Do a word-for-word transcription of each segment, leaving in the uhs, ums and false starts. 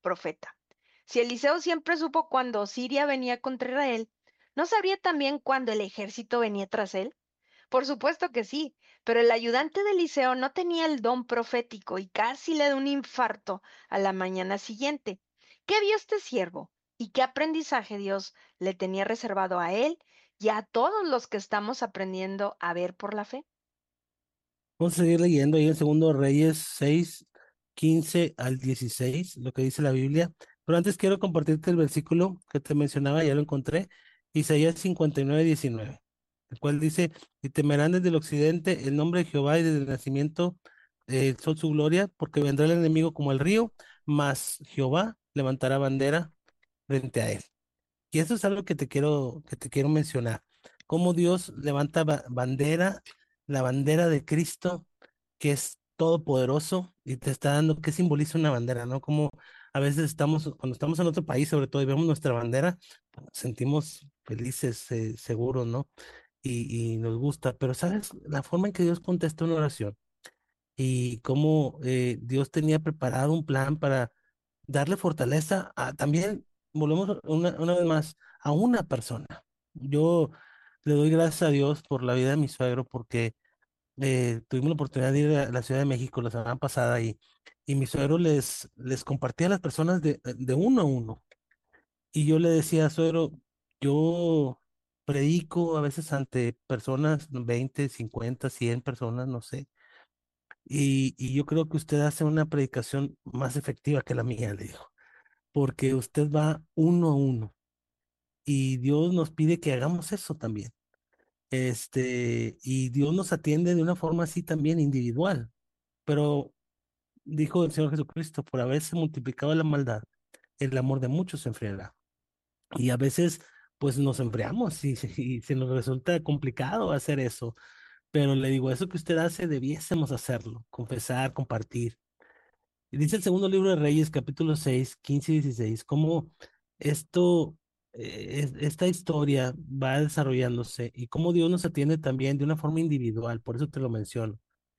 profeta. Si Eliseo siempre supo cuando Siria venía contra Israel, ¿no sabría también cuando el ejército venía tras él? Por supuesto que sí, pero el ayudante de Eliseo no tenía el don profético y casi le da un infarto a la mañana siguiente. ¿Qué vio este siervo? ¿Y qué aprendizaje Dios le tenía reservado a él y a todos los que estamos aprendiendo a ver por la fe? Vamos a seguir leyendo ahí en Segundo Reyes seis quince al dieciséis lo que dice la Biblia. Pero antes quiero compartirte el versículo que te mencionaba, ya lo encontré, Isaías cincuenta y nueve diecinueve, el cual dice, y temerán desde el occidente el nombre de Jehová y desde el nacimiento eh, el sol su gloria, porque vendrá el enemigo como el río, mas Jehová levantará bandera frente a él. Y eso es algo que te quiero, que te quiero mencionar. Cómo Dios levanta ba- bandera, la bandera de Cristo, que es todopoderoso, y te está dando qué simboliza una bandera, ¿no? Como a veces estamos, cuando estamos en otro país, sobre todo, y vemos nuestra bandera, pues, nos sentimos felices, eh, seguros, ¿no? Y, y nos gusta. Pero, ¿sabes? La forma en que Dios contesta una oración y cómo eh, Dios tenía preparado un plan para darle fortaleza a también, volvemos una, una vez más, a una persona. Yo le doy gracias a Dios por la vida de mi suegro, porque eh, tuvimos la oportunidad de ir a la Ciudad de México la semana pasada y, y mi suegro les, les compartía a las personas de, de uno a uno. Y yo le decía, suegro, yo predico a veces ante personas, veinte cincuenta cien personas, no sé. Y, y yo creo que usted hace una predicación más efectiva que la mía, le dijo, porque usted va uno a uno y Dios nos pide que hagamos eso también. Este, y Dios nos atiende de una forma así también individual. Pero dijo el Señor Jesucristo, por haberse multiplicado la maldad, el amor de muchos se enfriará. Y a veces, pues nos enfriamos y, y se nos resulta complicado hacer eso. Pero le digo, eso que usted hace, debiésemos hacerlo, confesar, compartir. Y dice el segundo libro de Reyes, capítulo seis quince y dieciséis cómo esto, eh, es- esta historia va desarrollándose y cómo Dios nos atiende también de una forma individual, por eso te lo menciono.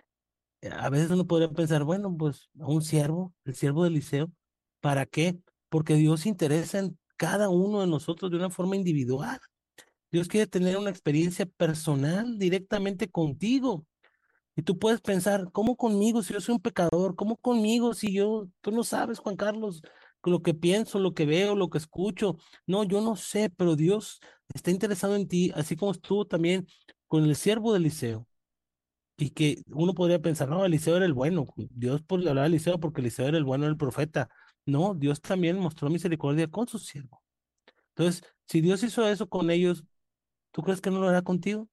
Eh, A veces uno podría pensar, bueno, pues a un siervo, el siervo de Eliseo, ¿para qué? Porque Dios se interesa en cada uno de nosotros de una forma individual. Dios quiere tener una experiencia personal directamente contigo. Y tú puedes pensar, ¿cómo conmigo si yo soy un pecador? ¿Cómo conmigo si yo, tú no sabes, Juan Carlos, lo que pienso, lo que veo, lo que escucho? No, yo no sé, pero Dios está interesado en ti, así como estuvo también con el siervo de Eliseo. Y que uno podría pensar, no, Eliseo era el bueno. Dios por le hablaba a Eliseo porque Eliseo era el bueno, el profeta. No, Dios también mostró misericordia con su siervo. Entonces, si Dios hizo eso con ellos, ¿tú crees que no lo hará contigo?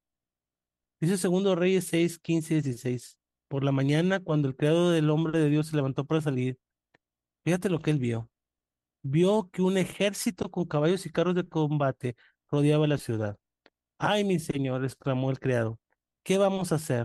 Dice Segundo Reyes seis quince dieciséis. Por la mañana, cuando el criado del hombre de Dios se levantó para salir, fíjate lo que él vio. Vio que un ejército con caballos y carros de combate rodeaba la ciudad. Ay, mi señor, exclamó el criado, ¿qué vamos a hacer?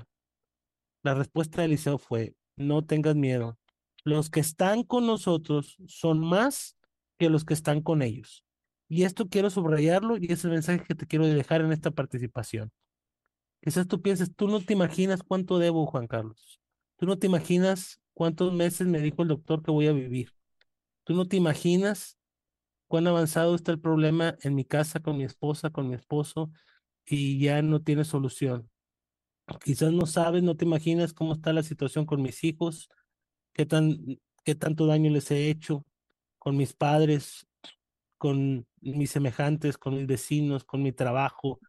La respuesta de Eliseo fue, no tengas miedo. Los que están con nosotros son más que los que están con ellos. Y esto quiero subrayarlo y es el mensaje que te quiero dejar en esta participación. Quizás tú pienses, tú no te imaginas cuánto debo, Juan Carlos. Tú no te imaginas cuántos meses me dijo el doctor que voy a vivir. Tú no te imaginas cuán avanzado está el problema en mi casa con mi esposa, con mi esposo, y ya no tiene solución. Quizás no sabes, no te imaginas cómo está la situación con mis hijos, qué tan, qué tanto daño les he hecho, con mis padres, con mis semejantes, con mis vecinos, con mi trabajo.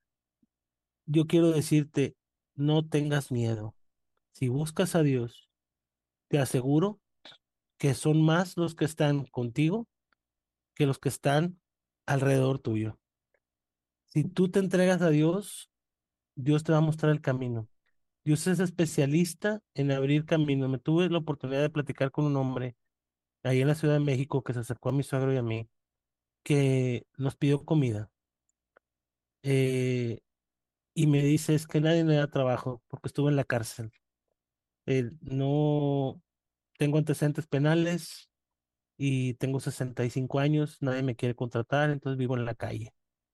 Yo quiero decirte, no tengas miedo. Si buscas a Dios, te aseguro que son más los que están contigo que los que están alrededor tuyo. Si tú te entregas a Dios, Dios te va a mostrar el camino. Dios es especialista en abrir camino. Me tuve la oportunidad de platicar con un hombre ahí en la Ciudad de México que se acercó a mi suegro y a mí, que nos pidió comida. Eh, y me dice, es que nadie me da trabajo porque estuve en la cárcel. Eh, no tengo antecedentes penales y tengo sesenta y cinco años, nadie me quiere contratar, entonces vivo en la calle.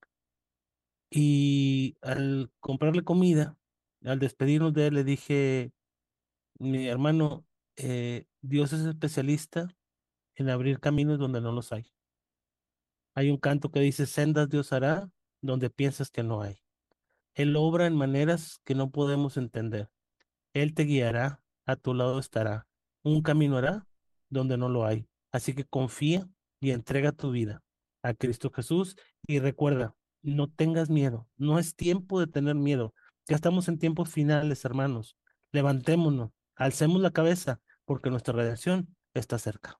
Y al comprarle comida, al despedirnos de él, le dije, mi hermano, eh, Dios es especialista en abrir caminos donde no los hay. Hay un canto que dice, sendas Dios hará donde piensas que no hay. Él obra en maneras que no podemos entender. Él te guiará, a tu lado estará. Un camino hará donde no lo hay. Así que confía y entrega tu vida a Cristo Jesús y recuerda, no tengas miedo. No es tiempo de tener miedo. Ya estamos en tiempos finales, hermanos. Levantémonos, alcemos la cabeza, porque nuestra redención está cerca.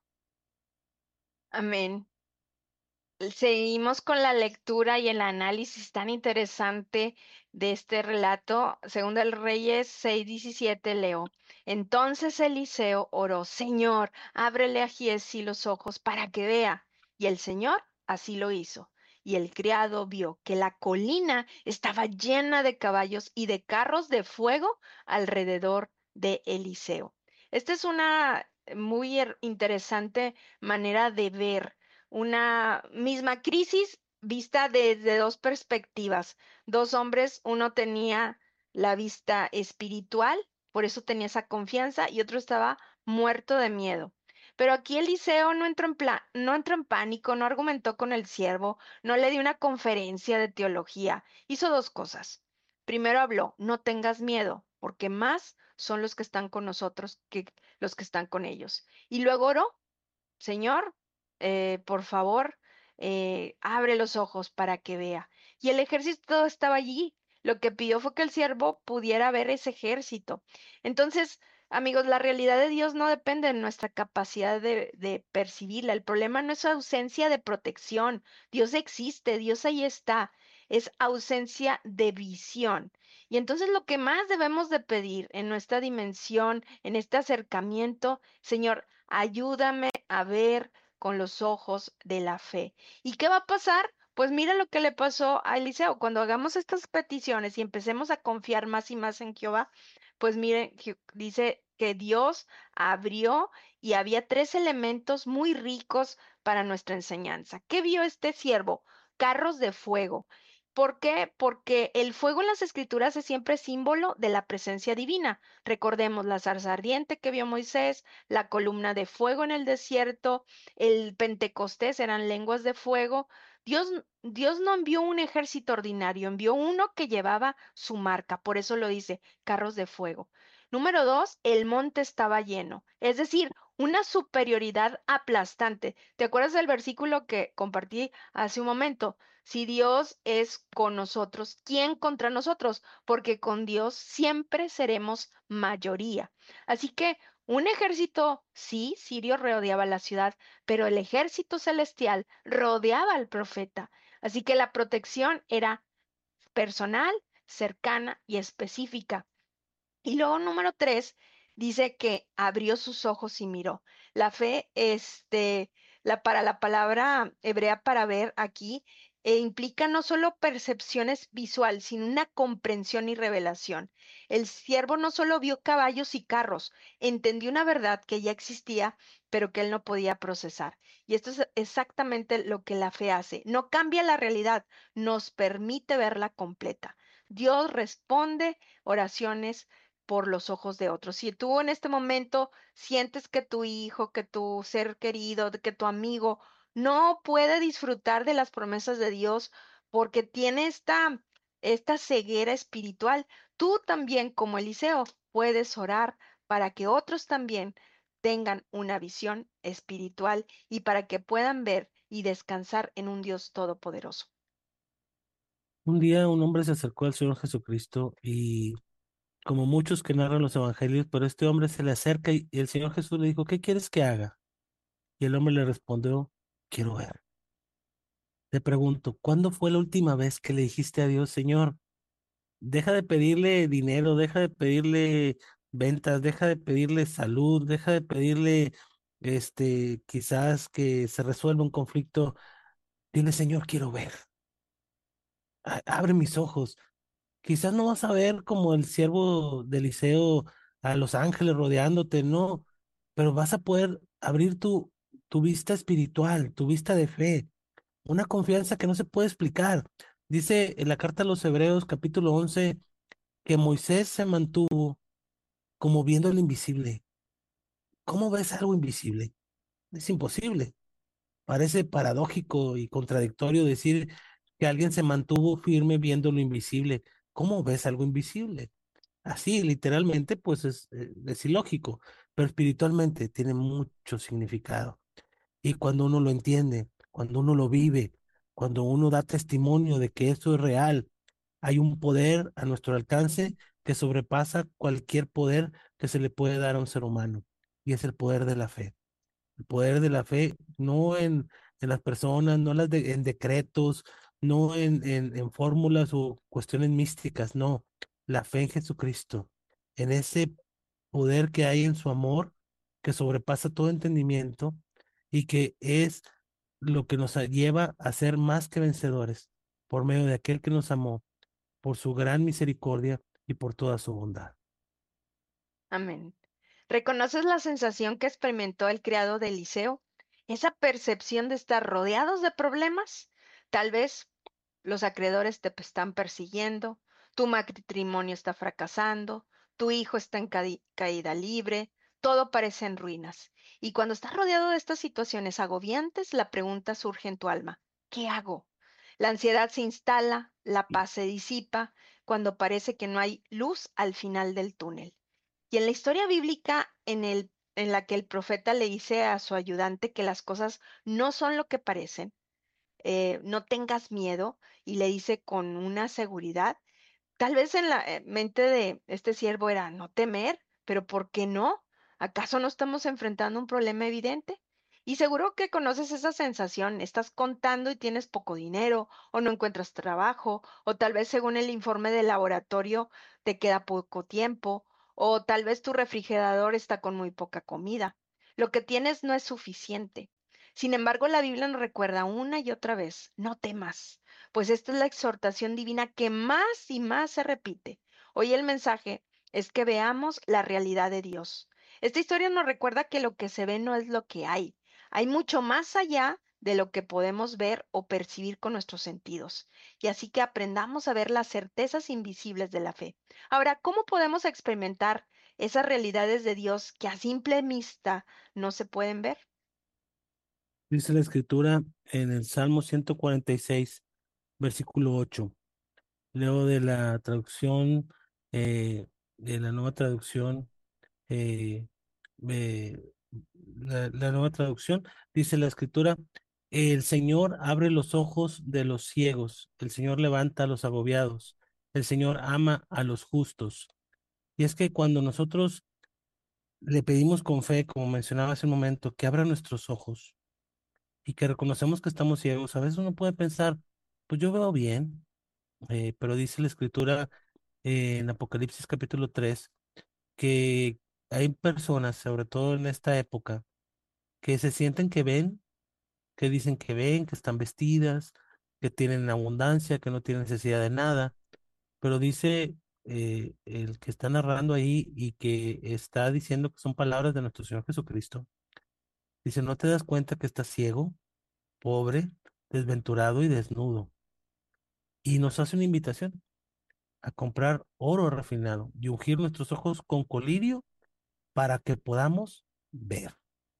Amén. Seguimos con la lectura y el análisis tan interesante de este relato. Según el Reyes seis diecisiete leo. Entonces Eliseo oró, Señor, ábrele a Giezi los ojos para que vea. Y el Señor así lo hizo. Y el criado vio que la colina estaba llena de caballos y de carros de fuego alrededor de Eliseo. Esta es una muy er- interesante manera de ver una misma crisis vista desde dos perspectivas. Dos hombres, uno tenía la vista espiritual, por eso tenía esa confianza, y otro estaba muerto de miedo. Pero aquí Eliseo no entró en pla- no entró en pánico, no argumentó con el siervo, no le dio una conferencia de teología. Hizo dos cosas. Primero habló, no tengas miedo, porque más son los que están con nosotros que los que están con ellos. Y luego oró, Señor, eh, por favor, eh, abre los ojos para que vea. Y el ejército estaba allí. Lo que pidió fue que el siervo pudiera ver ese ejército. Entonces, amigos, la realidad de Dios no depende de nuestra capacidad de, de percibirla. El problema no es su ausencia de protección. Dios existe, Dios ahí está. Es ausencia de visión. Y entonces lo que más debemos de pedir en nuestra dimensión, en este acercamiento, Señor, ayúdame a ver con los ojos de la fe. ¿Y qué va a pasar? Pues mira lo que le pasó a Eliseo. Cuando hagamos estas peticiones y empecemos a confiar más y más en Jehová, pues miren, Je- dice que Dios abrió y había tres elementos muy ricos para nuestra enseñanza. ¿Qué vio este siervo? Carros de fuego. ¿Por qué? Porque el fuego en las escrituras es siempre símbolo de la presencia divina. Recordemos la zarza ardiente que vio Moisés, la columna de fuego en el desierto, el Pentecostés eran lenguas de fuego. Dios, Dios no envió un ejército ordinario, envió uno que llevaba su marca, por eso lo dice, carros de fuego. Número dos, el monte estaba lleno, es decir, una superioridad aplastante. ¿Te acuerdas del versículo que compartí hace un momento? Si Dios es con nosotros, ¿quién contra nosotros? Porque con Dios siempre seremos mayoría. Así que un ejército, sí, sirio rodeaba la ciudad, pero el ejército celestial rodeaba al profeta. Así que la protección era personal, cercana y específica. Y luego, número tres, dice que abrió sus ojos y miró. La fe, este, la, para la palabra hebrea para ver aquí, eh, implica no solo percepciones visual, sino una comprensión y revelación. El siervo no solo vio caballos y carros, entendió una verdad que ya existía, pero que él no podía procesar. Y esto es exactamente lo que la fe hace. No cambia la realidad, nos permite verla completa. Dios responde oraciones por los ojos de otros. Si tú en este momento sientes que tu hijo, que tu ser querido, que tu amigo no puede disfrutar de las promesas de Dios porque tiene esta, esta ceguera espiritual, tú también, como Eliseo, puedes orar para que otros también tengan una visión espiritual y para que puedan ver y descansar en un Dios todopoderoso. Un día un hombre se acercó al Señor Jesucristo y como muchos que narran los evangelios, pero este hombre se le acerca y, y el Señor Jesús le dijo, ¿qué quieres que haga? Y el hombre le respondió, quiero ver. Te pregunto, ¿cuándo fue la última vez que le dijiste a Dios, Señor, deja de pedirle dinero, deja de pedirle ventas, deja de pedirle salud, deja de pedirle, este, quizás que se resuelva un conflicto? Dile, Señor, quiero ver. A- abre mis ojos. Quizás no vas a ver como el siervo de Eliseo a los ángeles rodeándote, no, pero vas a poder abrir tu, tu vista espiritual, tu vista de fe, una confianza que no se puede explicar. Dice en la carta a los Hebreos, capítulo once, que Moisés se mantuvo como viendo lo invisible. ¿Cómo ves algo invisible? Es imposible. Parece paradójico y contradictorio decir que alguien se mantuvo firme viendo lo invisible. ¿Cómo ves algo invisible? Así, literalmente, pues es, eh, es ilógico, pero espiritualmente tiene mucho significado. Y cuando uno lo entiende, cuando uno lo vive, cuando uno da testimonio de que eso es real, hay un poder a nuestro alcance que sobrepasa cualquier poder que se le puede dar a un ser humano, y es el poder de la fe. El poder de la fe, no en, en las personas, no las de- en decretos, no en, en, en fórmulas o cuestiones místicas, no. La fe en Jesucristo, en ese poder que hay en su amor, que sobrepasa todo entendimiento y que es lo que nos lleva a ser más que vencedores por medio de aquel que nos amó, por su gran misericordia y por toda su bondad. Amén. ¿Reconoces la sensación que experimentó el criado de Eliseo? Esa percepción de estar rodeados de problemas. Tal vez los acreedores te están persiguiendo, tu matrimonio está fracasando, tu hijo está en cadi- caída libre, todo parece en ruinas. Y cuando estás rodeado de estas situaciones agobiantes, la pregunta surge en tu alma, ¿qué hago? La ansiedad se instala, la paz se disipa, cuando parece que no hay luz al final del túnel. Y en la historia bíblica, en el, en la que el profeta le dice a su ayudante que las cosas no son lo que parecen, eh, no tengas miedo, y le dice con una seguridad. Tal vez en la eh, mente de este siervo era no temer, pero ¿por qué no? ¿Acaso no estamos enfrentando un problema evidente? Y seguro que conoces esa sensación, estás contando y tienes poco dinero, o no encuentras trabajo, o tal vez según el informe del laboratorio te queda poco tiempo, o tal vez tu refrigerador está con muy poca comida. Lo que tienes no es suficiente. Sin embargo, la Biblia nos recuerda una y otra vez, no temas, pues esta es la exhortación divina que más y más se repite. Hoy el mensaje es que veamos la realidad de Dios. Esta historia nos recuerda que lo que se ve no es lo que hay. Hay mucho más allá de lo que podemos ver o percibir con nuestros sentidos. Y así que aprendamos a ver las certezas invisibles de la fe. Ahora, ¿cómo podemos experimentar esas realidades de Dios que a simple vista no se pueden ver? Dice la escritura en el Salmo ciento cuarenta y seis, versículo ocho. Leo de la traducción, eh, de la nueva traducción, eh, eh, la, la nueva traducción, dice la escritura, el Señor abre los ojos de los ciegos, el Señor levanta a los agobiados, el Señor ama a los justos. Y es que cuando nosotros le pedimos con fe, como mencionaba hace un momento, que abra nuestros ojos y que reconocemos que estamos ciegos, a veces uno puede pensar, pues yo veo bien, eh, pero dice la escritura eh, en Apocalipsis capítulo tres que hay personas, sobre todo en esta época, que se sienten que ven, que dicen que ven, que están vestidas, que tienen abundancia, que no tienen necesidad de nada, pero dice eh, el que está narrando ahí y que está diciendo que son palabras de nuestro Señor Jesucristo, dice, ¿no te das cuenta que estás ciego, pobre, desventurado y desnudo? Y nos hace una invitación a comprar oro refinado y ungir nuestros ojos con colirio para que podamos ver.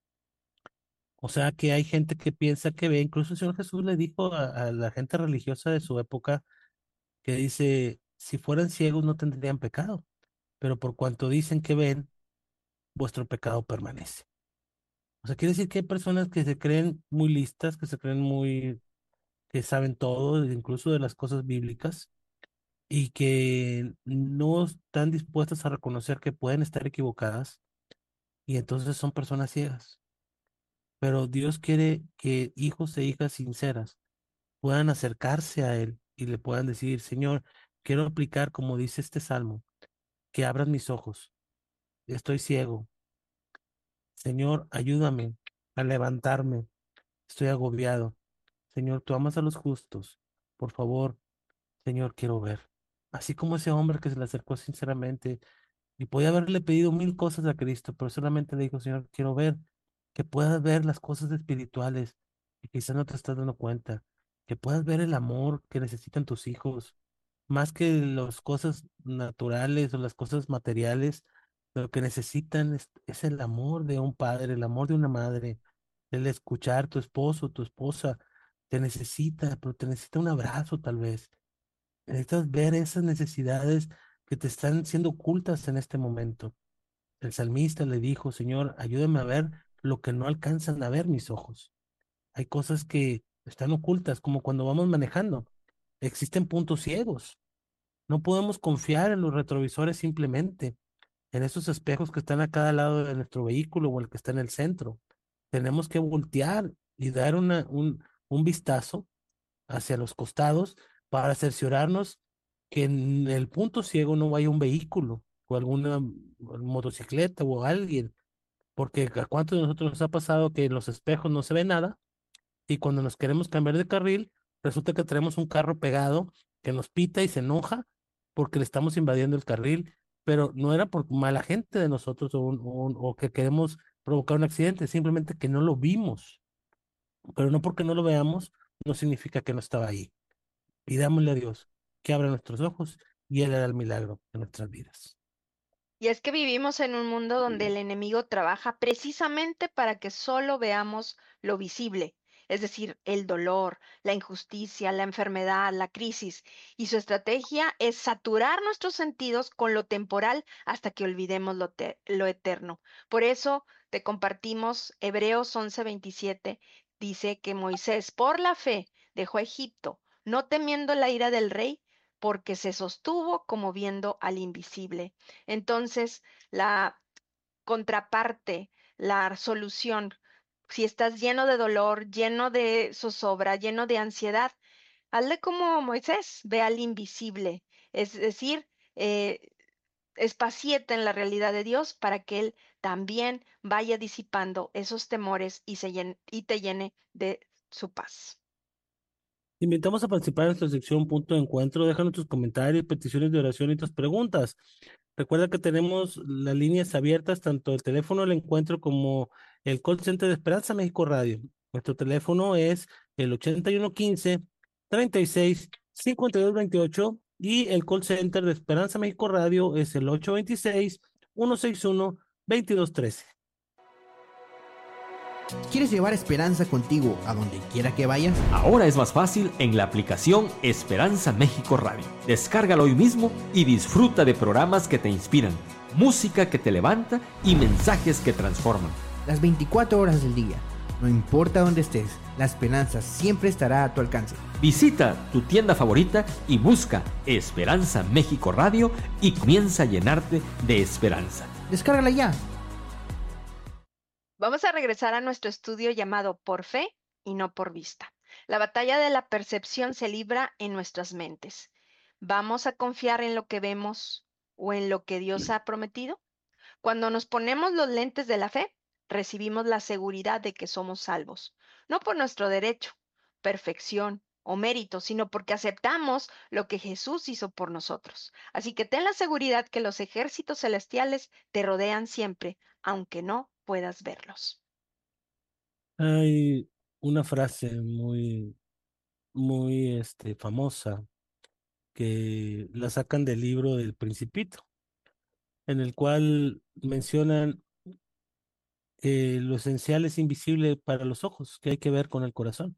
O sea que hay gente que piensa que ve, incluso el Señor Jesús le dijo a, a la gente religiosa de su época que dice, si fueran ciegos no tendrían pecado, pero por cuanto dicen que ven, vuestro pecado permanece. O sea, quiere decir que hay personas que se creen muy listas, que se creen muy, que saben todo, incluso de las cosas bíblicas, y que no están dispuestas a reconocer que pueden estar equivocadas, y entonces son personas ciegas. Pero Dios quiere que hijos e hijas sinceras puedan acercarse a Él y le puedan decir, Señor, quiero aplicar, como dice este salmo, que abras mis ojos, estoy ciego. Señor, ayúdame a levantarme, estoy agobiado. Señor, tú amas a los justos. Por favor, Señor, quiero ver. Así como ese hombre que se le acercó sinceramente y podía haberle pedido mil cosas a Cristo, pero solamente le dijo, Señor, quiero ver, que puedas ver las cosas espirituales que quizás no te estás dando cuenta, que puedas ver el amor que necesitan tus hijos, más que las cosas naturales o las cosas materiales, lo que necesitan es, es el amor de un padre, el amor de una madre, el escuchar tu esposo, tu esposa, te necesita, pero te necesita un abrazo tal vez. Necesitas ver esas necesidades que te están siendo ocultas en este momento. El salmista le dijo, Señor, ayúdame a ver lo que no alcanzan a ver mis ojos. Hay cosas que están ocultas, como cuando vamos manejando. Existen puntos ciegos. No podemos confiar en los retrovisores simplemente, en esos espejos que están a cada lado de nuestro vehículo o el que está en el centro. Tenemos que voltear y dar una, un, un vistazo hacia los costados para cerciorarnos que en el punto ciego no vaya un vehículo o alguna motocicleta o alguien, porque a cuántos de nosotros nos ha pasado que en los espejos no se ve nada y cuando nos queremos cambiar de carril, resulta que tenemos un carro pegado que nos pita y se enoja porque le estamos invadiendo el carril, pero no era por mala gente de nosotros o, un- o un- o que queremos provocar un accidente, simplemente que no lo vimos, pero no porque no lo veamos, no significa que no estaba ahí. Pidámosle a Dios que abra nuestros ojos y Él hará el milagro en nuestras vidas. Y es que vivimos en un mundo donde el enemigo trabaja precisamente para que solo veamos lo visible, es decir, el dolor, la injusticia, la enfermedad, la crisis. Y su estrategia es saturar nuestros sentidos con lo temporal hasta que olvidemos lo, te- lo eterno. Por eso te compartimos Hebreos once veintisiete, dice que Moisés por la fe dejó Egipto, no temiendo la ira del rey, porque se sostuvo como viendo al invisible. Entonces, la contraparte, la solución, si estás lleno de dolor, lleno de zozobra, lleno de ansiedad, hazle como Moisés, ve al invisible, es decir, eh, espacieta en la realidad de Dios para que Él también vaya disipando esos temores y, se llen- y te llene de su paz. Te invitamos a participar en nuestra sección Punto de Encuentro. Déjanos tus comentarios, peticiones de oración y tus preguntas. Recuerda que tenemos las líneas abiertas, tanto el teléfono del encuentro como el call center de Esperanza México Radio. Nuestro teléfono es el ochenta y uno quince, treinta y seis, cincuenta y dos veintiocho y el call center de Esperanza México Radio es el ocho veintiséis, ciento sesenta y uno, veintidós trece. ¿Quieres llevar esperanza contigo a donde quiera que vayas? Ahora es más fácil en la aplicación Esperanza México Radio. Descárgala hoy mismo y disfruta de programas que te inspiran, música que te levanta y mensajes que transforman. Las veinticuatro horas del día. No importa dónde estés, la esperanza siempre estará a tu alcance. Visita tu tienda favorita y busca Esperanza México Radio y comienza a llenarte de esperanza. Descárgala ya. Vamos a regresar a nuestro estudio llamado Por fe y no por vista. La batalla de la percepción se libra en nuestras mentes. ¿Vamos a confiar en lo que vemos o en lo que Dios ha prometido? Cuando nos ponemos los lentes de la fe, recibimos la seguridad de que somos salvos, no por nuestro derecho, perfección o mérito, sino porque aceptamos lo que Jesús hizo por nosotros. Así que ten la seguridad que los ejércitos celestiales te rodean siempre, aunque no puedas verlos. Hay una frase muy, muy este, famosa que la sacan del libro del Principito, en el cual mencionan que lo esencial es invisible para los ojos, que hay que ver con el corazón.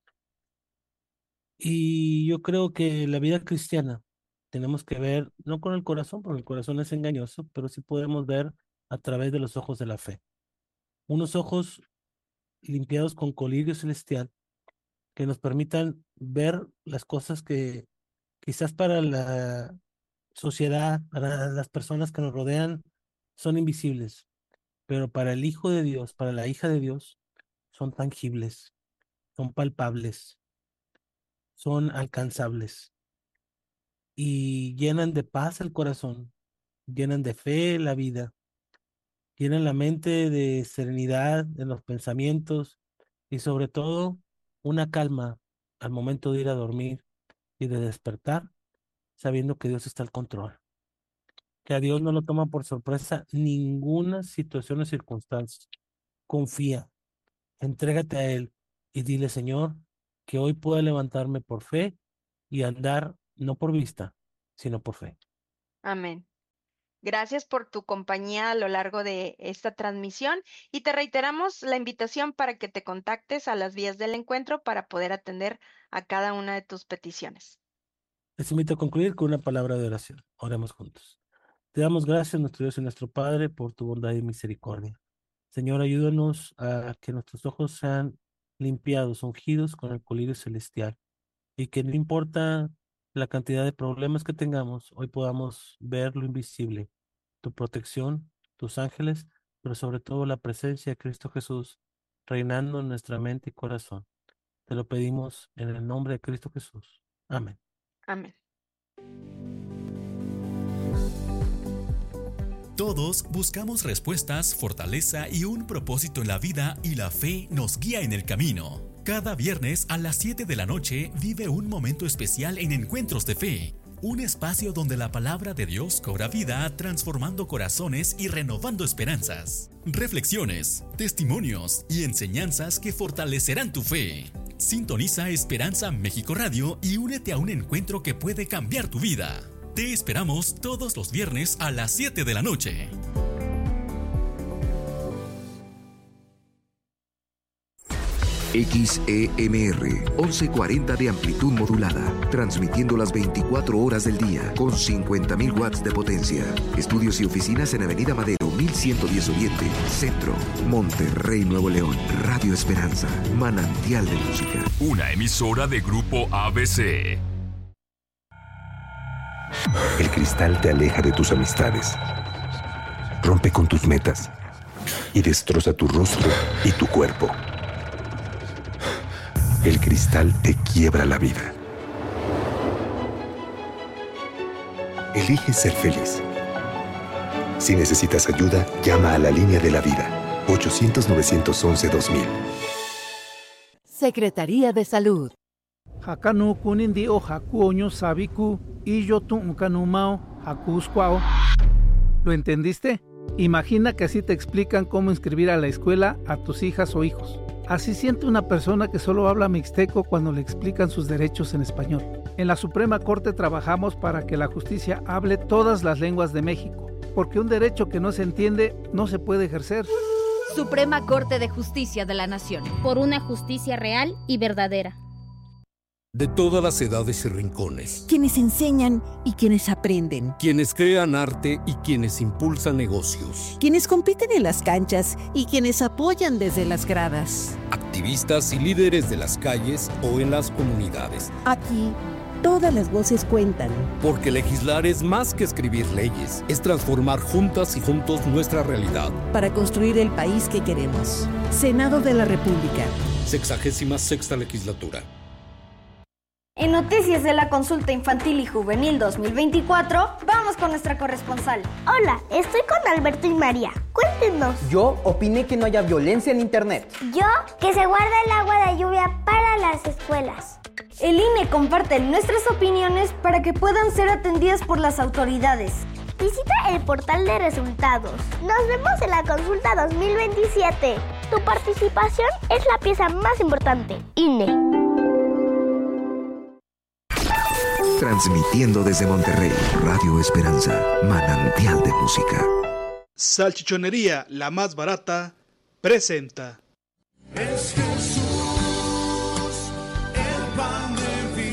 Y yo creo que la vida cristiana tenemos que ver no con el corazón, porque el corazón es engañoso, pero sí podemos ver a través de los ojos de la fe. Unos ojos limpiados con colirio celestial que nos permitan ver las cosas que quizás para la sociedad, para las personas que nos rodean, son invisibles, pero para el Hijo de Dios, para la hija de Dios, son tangibles, son palpables, son alcanzables y llenan de paz el corazón, llenan de fe la vida, llenan la mente de serenidad en los pensamientos y sobre todo una calma al momento de ir a dormir y de despertar, sabiendo que Dios está al control, que a Dios no lo toma por sorpresa ninguna situación o circunstancia. Confía, entrégate a Él y dile, Señor, que hoy pueda levantarme por fe y andar no por vista, sino por fe. Amén. Gracias por tu compañía a lo largo de esta transmisión y te reiteramos la invitación para que te contactes a las vías del encuentro para poder atender a cada una de tus peticiones. Les invito a concluir con una palabra de oración. Oremos juntos. Te damos gracias, nuestro Dios y nuestro Padre, por tu bondad y misericordia. Señor, ayúdanos a que nuestros ojos sean limpiados, ungidos con el colirio celestial, y que no importa la cantidad de problemas que tengamos, hoy podamos ver lo invisible, tu protección, tus ángeles, pero sobre todo la presencia de Cristo Jesús reinando en nuestra mente y corazón. Te lo pedimos en el nombre de Cristo Jesús. Amén. Amén. Todos buscamos respuestas, fortaleza y un propósito en la vida, y la fe nos guía en el camino. Cada viernes a las siete de la noche vive un momento especial en Encuentros de Fe, un espacio donde la palabra de Dios cobra vida, transformando corazones y renovando esperanzas. Reflexiones, testimonios y enseñanzas que fortalecerán tu fe. Sintoniza Esperanza México Radio y únete a un encuentro que puede cambiar tu vida. Te esperamos todos los viernes a las siete de la noche. X E M R, once cuarenta de amplitud modulada, transmitiendo las veinticuatro horas del día con cincuenta mil watts de potencia. Estudios y oficinas en Avenida Madero, mil ciento diez Oriente, Centro, Monterrey, Nuevo León. Radio Esperanza, manantial de música. Una emisora de Grupo A B C. El cristal te aleja de tus amistades, rompe con tus metas y destroza tu rostro y tu cuerpo. El cristal te quiebra la vida. Elige ser feliz. Si necesitas ayuda, llama a la línea de la vida, ochocientos, novecientos once, dos mil. Secretaría de Salud. Hakanu kunindi o hakuoño sabiku y yo tu unkanumao hakuskwao. ¿Lo entendiste? Imagina que así te explican cómo inscribir a la escuela a tus hijas o hijos. Así siente una persona que solo habla mixteco cuando le explican sus derechos en español. En la Suprema Corte trabajamos para que la justicia hable todas las lenguas de México, porque un derecho que no se entiende no se puede ejercer. Suprema Corte de Justicia de la Nación. Por una justicia real y verdadera. De todas las edades y rincones. Quienes enseñan y quienes aprenden. Quienes crean arte y quienes impulsan negocios. Quienes compiten en las canchas y quienes apoyan desde las gradas. Activistas y líderes de las calles o en las comunidades. Aquí, todas las voces cuentan. Porque legislar es más que escribir leyes. Es transformar juntas y juntos nuestra realidad. Para construir el país que queremos. Senado de la República. Sexagésima sexta legislatura. En Noticias de la Consulta Infantil y Juvenil dos mil veinticuatro, vamos con nuestra corresponsal. Hola, estoy con Alberto y María. Cuéntenos. Yo opiné que no haya violencia en internet. Yo, que se guarda el agua de lluvia para las escuelas. El I N E comparte nuestras opiniones para que puedan ser atendidas por las autoridades. Visita el portal de resultados. Nos vemos en la consulta dos mil veintisiete. Tu participación es la pieza más importante. I N E. Transmitiendo desde Monterrey, Radio Esperanza, manantial de música. Salchichonería, la más barata, presenta. Es Jesús, el pan de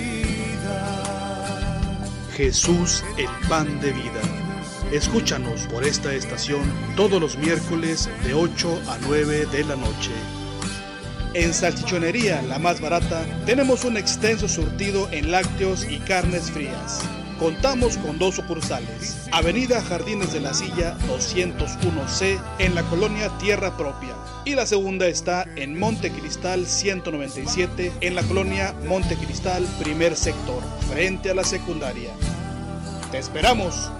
vida. Jesús, el pan de vida. Escúchanos por esta estación todos los miércoles de ocho a nueve de la noche. En Salchichonería, la más barata, tenemos un extenso surtido en lácteos y carnes frías. Contamos con dos sucursales. Avenida Jardines de la Silla doscientos uno C en la colonia Tierra Propia. Y la segunda está en Monte Cristal ciento noventa y siete en la colonia Monte Cristal, primer sector, frente a la secundaria. ¡Te esperamos!